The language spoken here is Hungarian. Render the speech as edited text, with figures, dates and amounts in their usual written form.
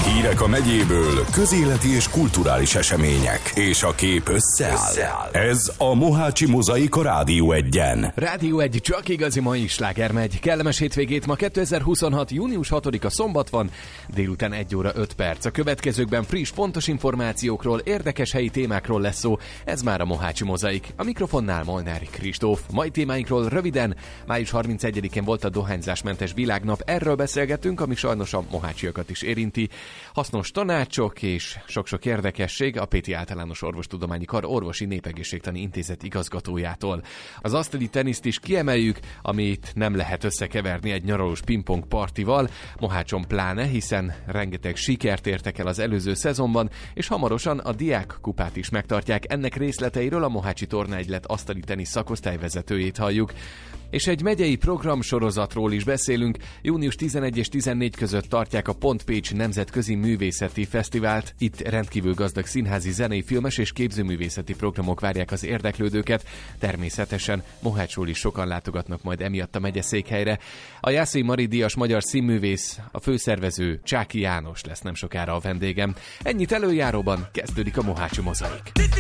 Hírek a megyéből, közéleti és kulturális események, és a kép összeáll. Ez a Mohácsi Mozaika Rádió 1-en. Rádió 1, csak igazi mai sláger megy. Kellemes hétvégét, ma 2026. június 6-a szombat van, délután 1 óra 5 perc. A következőkben friss, pontos információkról, érdekes helyi témákról lesz szó. Ez már a Mohácsi Mozaik. A mikrofonnál Molnári Kristóf. Mai témáinkról röviden. Május 31-én volt a dohányzásmentes világnap. Erről beszélgetünk, ami sajnos a mohácsiakat is érinti. Hasznos tanácsok és sok-sok érdekesség a Péti Általános Orvostudományi Kar Orvosi Népegészségtani Intézet igazgatójától. Az asztali teniszt is kiemeljük, amit nem lehet összekeverni egy nyaralós pingpong partival, Mohácson pláne, hiszen rengeteg sikert értek el az előző szezonban, és hamarosan a Diák kupát is megtartják. Ennek részleteiről a Mohácsi Tornaegylet asztali tenisz szakosztály vezetőjét halljuk. És egy megyei programsorozatról is beszélünk. Június 11 és 14 között tartják a Pont Pécs Nemzetközi Művészeti Fesztivált. Itt rendkívül gazdag színházi, zenei, filmes és képzőművészeti programok várják az érdeklődőket. Természetesen Mohácsról is sokan látogatnak majd emiatt a megyeszékhelyre. A Jászai Mari díjas magyar színművész, a főszervező Csáky János lesz nem sokára a vendégem. Ennyit előjáróban, kezdődik a Mohácsi Mozaik.